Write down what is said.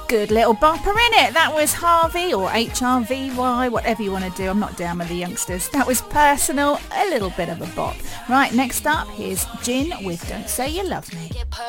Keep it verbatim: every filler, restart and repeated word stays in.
Good little bopper, innit? That was Harvey, or H R V Y, whatever you want to do. I'm not down with the youngsters. That was Personal, a little bit of a bop. Right, next up, here's Gin with Don't Say You Love Me.